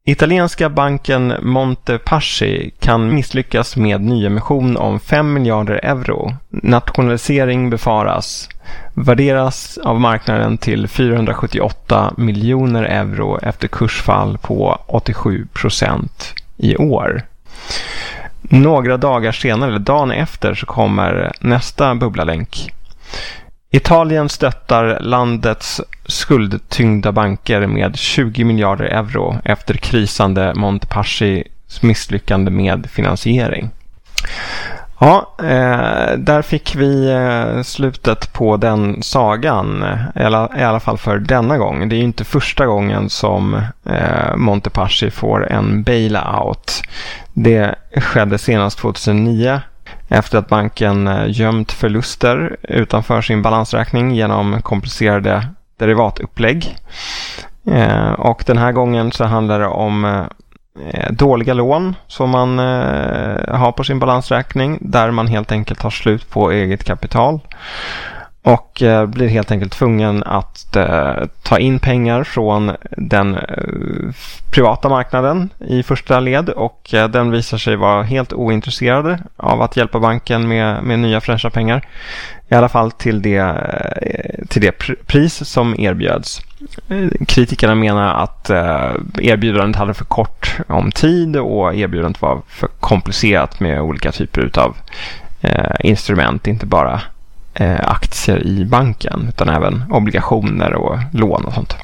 Italienska banken Monte Paschi kan misslyckas med nyemission om 5 miljarder euro. Nationalisering befaras. Värderas av marknaden till 478 miljoner euro efter kursfall på 87% i år. Några dagar senare, eller dagen efter, så kommer nästa bubblalänk. Italien stöttar landets skuldtyngda banker med 20 miljarder euro efter krisande Monte Paschis misslyckande med finansiering. Ja, där fick vi slutet på den sagan, i alla fall för denna gång. Det är ju inte första gången som Monte Paschi får en bailout. Det skedde senast 2009 efter att banken gömt förluster utanför sin balansräkning genom komplicerade derivatupplägg. Och den här gången så handlar det om dåliga lån som man har på sin balansräkning, där man helt enkelt har slut på eget kapital och blir helt enkelt tvungen att ta in pengar från den privata marknaden i första led, och den visar sig vara helt ointresserad av att hjälpa banken med nya fräscha pengar, i alla fall till det pris som erbjöds. Kritikerna menar att erbjudandet hade för kort om tid och erbjudandet var för komplicerat med olika typer av instrument, inte bara aktier i banken utan även obligationer och lån och sånt.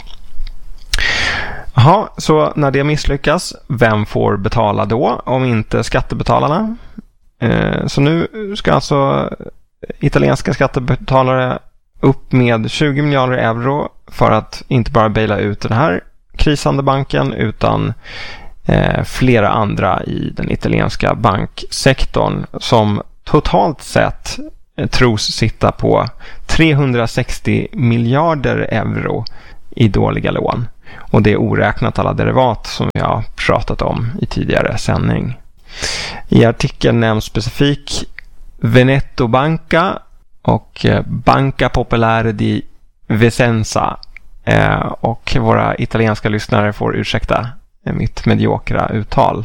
Jaha, så när det misslyckas, vem får betala då om inte skattebetalarna? Så nu ska alltså italienska skattebetalare upp med 20 miljarder euro för att inte bara baila ut den här krisande banken utan flera andra i den italienska banksektorn som totalt sett tros sitta på 360 miljarder euro i dåliga lån. Och det är oräknat alla derivat som vi har pratat om i tidigare sändning. I artikeln nämns specifikt Veneto Banca och Banca Popolare di Vicenza. Och våra italienska lyssnare får ursäkta mitt mediokra uttal.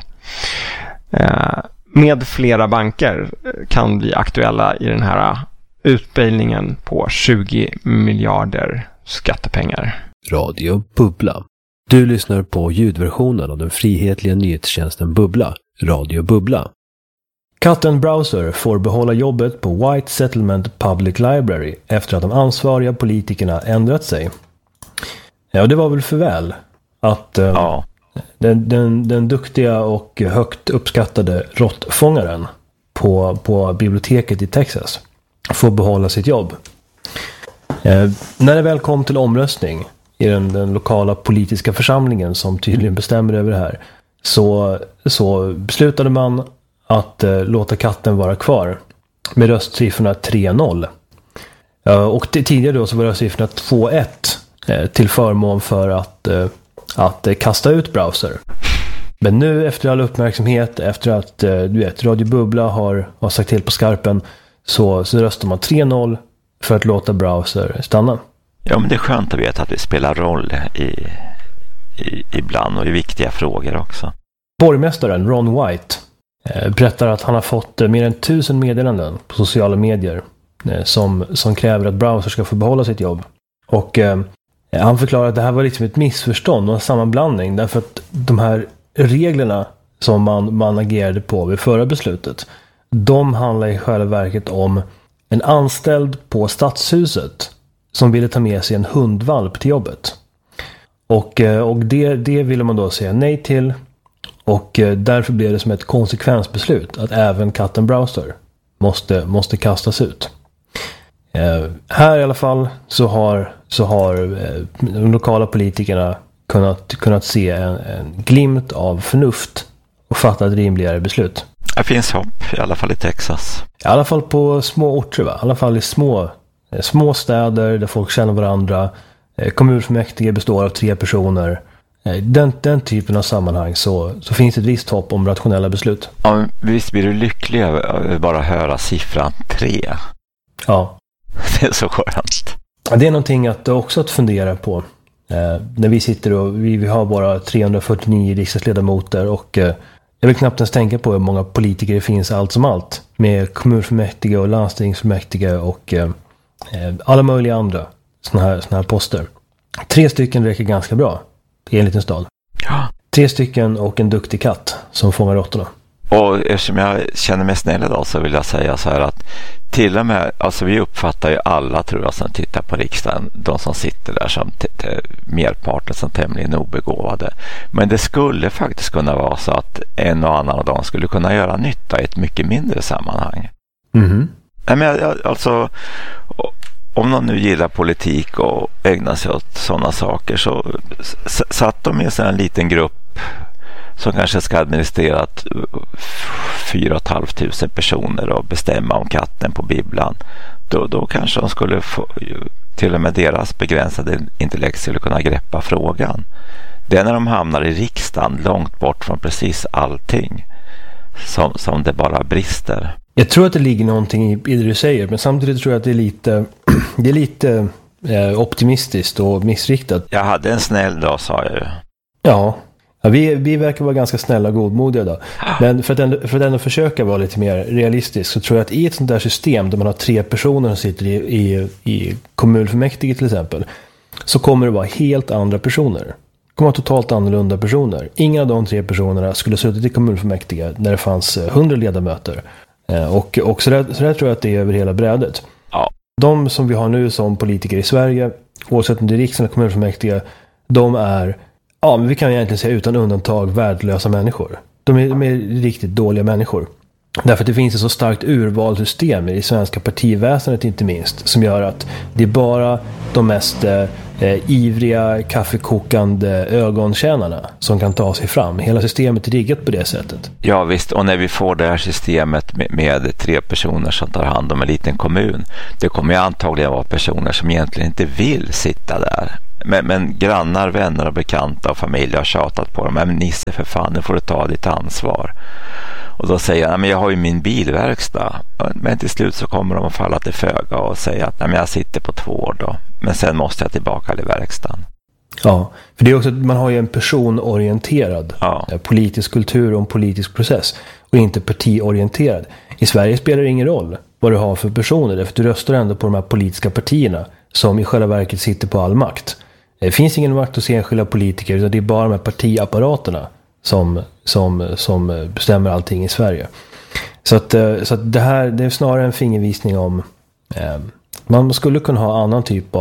Med flera banker kan bli aktuella i den här utbildningen på 20 miljarder skattepengar. Radio Bubbla. Du lyssnar på ljudversionen av den frihetliga nyhetstjänsten Bubbla, Radio Bubbla. Cut & Browser får behålla jobbet på White Settlement Public Library efter att de ansvariga politikerna ändrat sig. Ja, det var väl för väl att den duktiga och högt uppskattade råttfångaren på biblioteket i Texas får behålla sitt jobb. När det väl kom till omröstning i den lokala politiska församlingen som tydligen bestämmer över det här, så beslutade man att låta katten vara kvar med röstsiffrorna 3-0. Och tidigare då så var röstsiffrorna 2-1 till förmån för att kasta ut browser. Men nu efter all uppmärksamhet, efter att Radio Bubbla har sagt till på skarpen, så röstar man 3-0 för att låta browser stanna. Ja, men det är skönt att veta att vi spelar roll ibland och i viktiga frågor också. Borgmästaren Ron White berättar att han har fått mer än 1000 meddelanden på sociala medier som kräver att browser ska få behålla sitt jobb. Och han förklarar att det här var liksom ett missförstånd och en sammanblandning, därför att de här reglerna som man agerade på vid förra beslutet, de handlar i själva verket om en anställd på Stadshuset som ville ta med sig en hundvalp till jobbet. Och det ville man då säga nej till, och därför blev det som ett konsekvensbeslut att även Cut & Browser måste kastas ut. Här i alla fall så har de lokala politikerna kunnat se en glimt av förnuft och fatta ett rimligare beslut. Det finns hopp, i alla fall i Texas. I alla fall på små orter, va? I alla fall i små städer där folk känner varandra. Kommunfullmäktige består av 3 personer. Den typen av sammanhang så finns ett visst hopp om rationella beslut. Ja, visst blir du lycklig över bara höra siffran 3. Ja. Det är så skönt. Det är någonting att fundera på. När vi sitter och vi har bara 349 riksdagsledamöter och jag vill knappt ens tänka på hur många politiker det finns allt som allt. Med kommunfullmäktige och landstingsfullmäktige och alla möjliga andra såna här poster. 3 stycken räcker ganska bra i en liten stad. Ja. 3 stycken och en duktig katt som fångar råttorna. Och eftersom jag känner mig snäll idag så vill jag säga så här att till och med, alltså vi uppfattar ju alla tror jag som tittar på riksdagen, de som sitter där som merparten som tämligen obegåvade. Men det skulle faktiskt kunna vara så att en och annan av dem skulle kunna göra nytta i ett mycket mindre sammanhang. Mhm. Nej, men alltså om någon nu gillar politik och ägnar sig åt sådana saker så satt de i en liten grupp som kanske ska administrera 4 500 personer och bestämma om katten på bibblan. Då kanske de skulle få, till och med deras begränsade intellekt skulle kunna greppa frågan. Det är när de hamnar i riksdagen långt bort från precis allting som det bara brister. Jag tror att det ligger någonting i det du säger, men samtidigt tror jag att det är lite optimistiskt och missriktat. Jag hade en snäll dag, sa jag ju. Ja, vi verkar vara ganska snälla och godmodiga då. Men för att ändå försöka vara lite mer realistisk så tror jag att i ett sånt där system där man har 3 personer som sitter i kommunfullmäktige till exempel, så kommer det vara helt andra personer. Det kommer vara totalt annorlunda personer. Ingen av de 3 personerna skulle suttit i kommunfullmäktige när det fanns 100 ledamöter. Och så där tror jag att det är över hela brädet. Ja. De som vi har nu som politiker i Sverige, oavsett om det är riksdagen eller kommunfullmäktige, de är, ja, men vi kan egentligen säga utan undantag, värdelösa människor. De är riktigt dåliga människor. Därför att det finns ett så starkt urvalssystem i svenska partiväsendet inte minst, som gör att det är bara de mest ivriga, kaffekokande ögontjänarna som kan ta sig fram. Hela systemet är riggat på det sättet. Ja visst, och när vi får det här systemet med 3 personer som tar hand om en liten kommun, det kommer ju antagligen vara personer som egentligen inte vill sitta där. Men grannar, vänner och bekanta och familj har tjatat på dem. Men Nisse, för fan, nu får du ta ditt ansvar. Och då säger jag, men jag har ju min bilverkstad. Men till slut så kommer de att falla till föga och säga att nej, men jag sitter på 2 år då. Men sen måste jag tillbaka till verkstaden. Ja, för det är också att man har ju en personorienterad politisk kultur och en politisk process. Och inte partiorienterad. I Sverige spelar det ingen roll vad du har för personer. Därför att du röstar ändå på de här politiska partierna som i själva verket sitter på all makt. Det finns ingen makt hos enskilda politiker, utan det är bara de här partiapparaterna som bestämmer allting i Sverige. Så att det här, det är snarare en fingervisning om man skulle kunna ha annan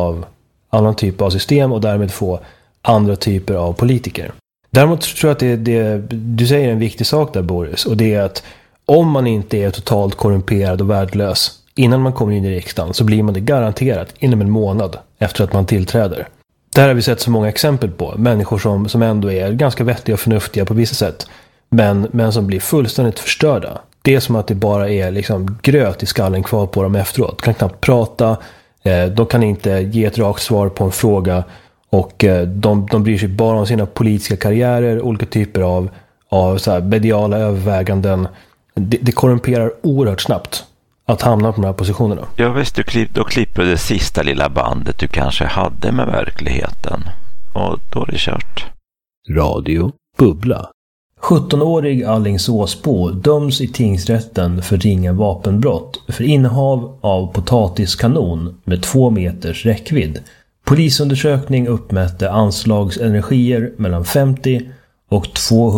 typ av system och därmed få andra typer av politiker. Däremot tror jag att du säger en viktig sak där, Boris, och det är att om man inte är totalt korrumperad och värdelös innan man kommer in i riksdagen, så blir man det garanterat inom en månad efter att man tillträder. Där har vi sett så många exempel på människor som ändå är ganska vettiga och förnuftiga på vissa sätt, men som blir fullständigt förstörda. Det är som att det bara är liksom gröt i skallen kvar på dem efteråt. De kan knappt prata, de kan inte ge ett rakt svar på en fråga, och de bryr sig bara om sina politiska karriärer, olika typer av så här mediala överväganden. Det korrumperar oerhört snabbt att hamna på de här positionerna. Ja visst, då klipper du det sista lilla bandet du kanske hade med verkligheten. Och då är det kört. Radio Bubbla. 17-årig Alingsåsbo döms i tingsrätten för ringa vapenbrott för innehav av potatiskanon med 2 meters räckvidd. Polisundersökning uppmätte anslagsenergier mellan 50 och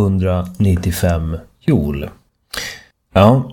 295 joule. Ja,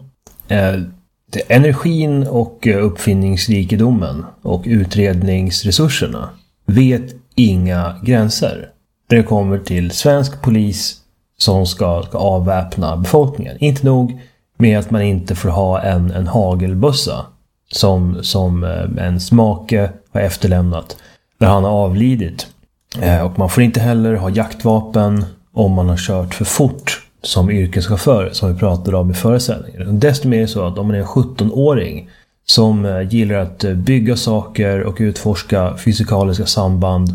energin och uppfinningsrikedomen och utredningsresurserna vet inga gränser när det kommer till svensk polis som ska avväpna befolkningen. Inte nog med att man inte får ha en hagelbössa som ens make har efterlämnat när han har avlidit. Och man får inte heller ha jaktvapen om man har kört för fort som yrkeschaufför, som vi pratade om i föreställningen. Desto mer är så att om man är en 17-åring som gillar att bygga saker och utforska fysikaliska samband,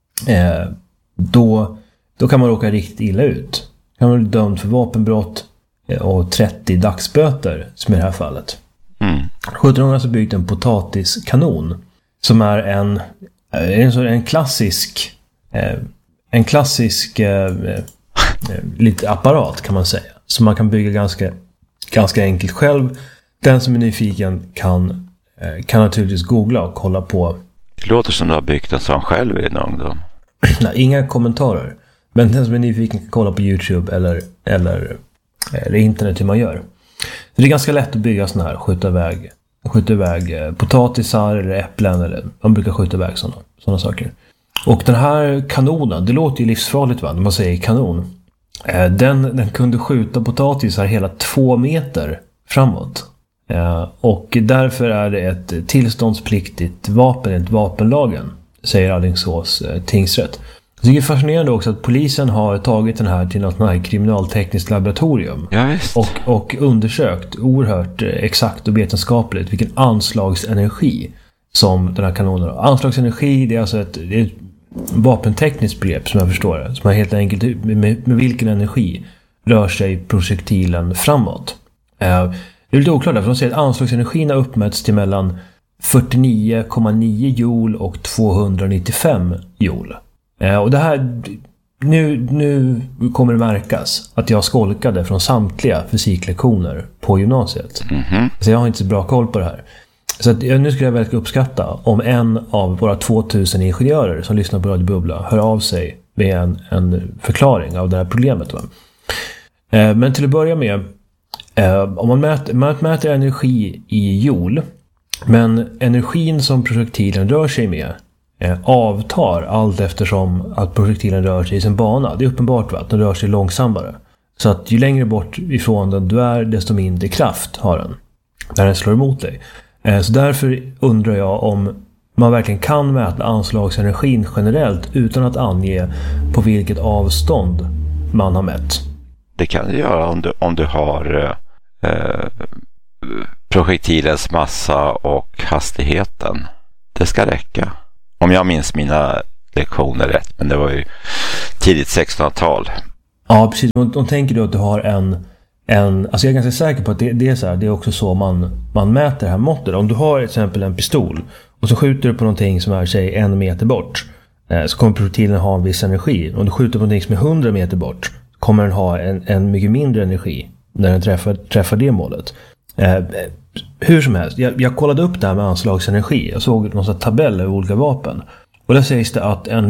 då kan man råka riktigt illa ut. Kan man bli dömd för vapenbrott och 30 dagsböter, som i det här fallet. 17-åringen har alltså byggt en potatiskanon som är en klassisk en klassisk lite apparat kan man säga. Som man kan bygga ganska enkelt själv. Den som är nyfiken kan naturligtvis googla och kolla på. Det låter som du har byggt en sån själv i din ungdom. Nej, inga kommentarer. Men den som är nyfiken kan kolla på YouTube eller internet hur man gör. Så det är ganska lätt att bygga såna här, skjuta iväg potatisar eller äpplen, eller man brukar skjuta iväg såna saker. Och den här kanonen, det låter ju livsfarligt va, när man säger kanon. Den kunde skjuta potatisar hela 2 meter framåt. Och därför är det ett tillståndspliktigt vapen enligt vapenlagen, säger Alingsås tingsrätt. Det är fascinerande också att polisen har tagit den här till något sånt här kriminaltekniskt laboratorium. Ja, visst. Och undersökt oerhört exakt och vetenskapligt vilken anslagsenergi som den här kanonen har. Anslagsenergi, det är alltså ett vapentekniskt begrepp som jag förstår det. Som är helt enkelt med vilken energi rör sig projektilen framåt. Det är lite oklart där, för de säger att anslagsenergin har uppmätts till mellan 49,9 joule och 295 joule. Och det här, nu kommer det märkas att jag skolkade från samtliga fysiklektioner på gymnasiet. Mm-hmm. Så jag har inte så bra koll på det här. Så att, nu skulle jag verkligen uppskatta om en av våra 2000 ingenjörer som lyssnar på Radio Bubbla hör av sig med en förklaring av det här problemet. Va? Men till att börja med, om man mäter energi i joule, men energin som projektilen rör sig med avtar allt eftersom att projektilen rör sig i sin bana. Det är uppenbart att den rör sig långsammare. Så att ju längre bort ifrån den du är, desto mindre kraft har den när den slår emot dig. Så därför undrar jag om man verkligen kan mäta anslagsenergin generellt utan att ange på vilket avstånd man har mätt. Det kan du göra om du har projektilens massa och hastigheten. Det ska räcka. Om jag minns mina lektioner rätt, men det var ju tidigt 1600-tal. Ja, precis. De tänker då att du har alltså jag är ganska säker på att det är så här, det är också så man mäter det här måttet. Om du har till exempel en pistol och så skjuter du på någonting som är sig 1 meter bort, så kommer projektilen ha en viss energi. Om du skjuter på någonting som är 100 meter bort, kommer den ha en mycket mindre energi när den träffar det målet. Hur som helst, jag kollade upp det här med anslagsenergi. Jag såg någon sån tabell över olika vapen. Och där sägs det att en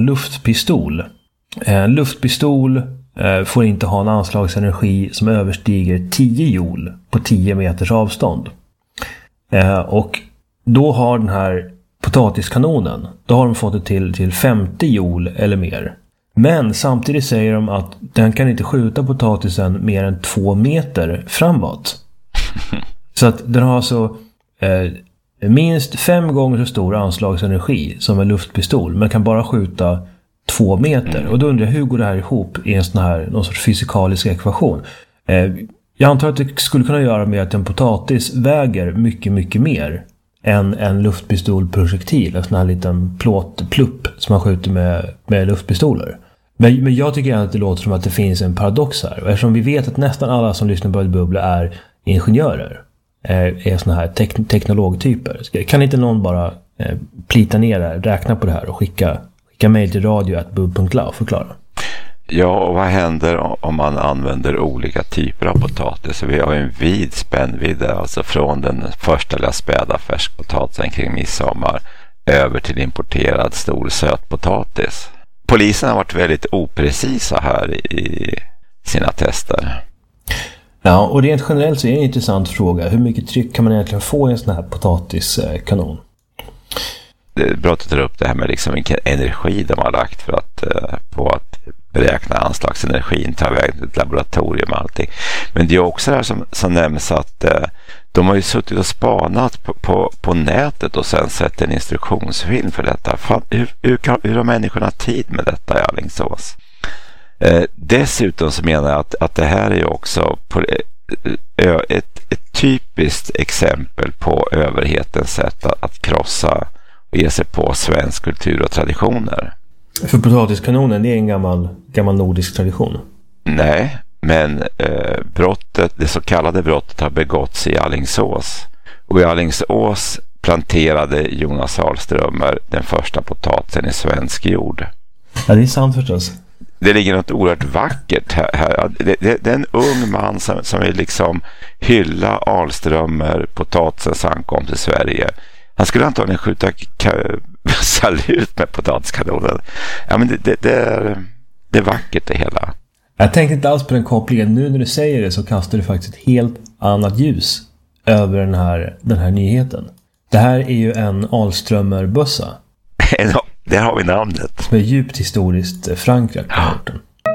luftpistol får inte ha en anslagsenergi som överstiger 10 joule på 10 meters avstånd. Och då har den här potatiskanonen, då har de fått det till 50 joule eller mer. Men samtidigt säger de att den kan inte skjuta potatisen mer än 2 meter framåt. Så att den har alltså minst 5 gånger så stor anslagsenergi som en luftpistol, men kan bara skjuta 2 meter. Och då undrar jag, hur går det här ihop i någon sorts fysikalisk ekvation? Jag antar att det skulle kunna göra med att en potatis väger mycket, mycket mer än en luftpistolprojektil. En sån här liten plåtplupp som man skjuter med luftpistoler. Men jag tycker att det låter som att det finns en paradox här. Och eftersom vi vet att nästan alla som lyssnar på Bubbla är ingenjörer, är såna här teknologtyper. Kan inte någon bara plita ner det här, räkna på det här och skicka mejl till radio@bub.la och förklara? Ja, och vad händer om man använder olika typer av potatis? Vi har en vid spännvidd, alltså från den första lilla späda färskpotatisen kring midsommar över till importerad stor sötpotatis. Polisen har varit väldigt oprecisa här i sina tester. Ja, och rent generellt så är det en intressant fråga. Hur mycket tryck kan man egentligen få i en sån här potatiskanon? Brottet tar upp det här med liksom vilken energi de har lagt på att beräkna anslagsenergin, ta iväg till ett laboratorium och allting. Men det är också det här som nämns att de har ju suttit och spanat på nätet och sen sett en instruktionsfilm för detta. Fan, hur har människorna tid med detta i Alingsås? Dessutom så menar jag att det här är också ett typiskt exempel på överhetens sätt att krossa och ge sig på svensk kultur och traditioner. För potatiskanonen, det är en gammal nordisk tradition. Nej, men det så kallade brottet har begåtts i Alingsås. Och i Alingsås planterade Jonas Ahlströmer den första potatisen i svensk jord. Ja, det är sant förstås. Det ligger något oerhört vackert här. Det är en ung man som vill liksom hylla Alströmer potatisens ankomst till Sverige. Han skulle antagligen skjuta salut med potatiskanonen. Ja, men det är vackert det hela. Jag tänkte inte alls på den kopplingen. Nu när du säger det så kastar du faktiskt ett helt annat ljus över den här nyheten. Det här är ju en Alströmer-bössa. Där har vi namnet. Som är djupt historiskt förankrat på orten.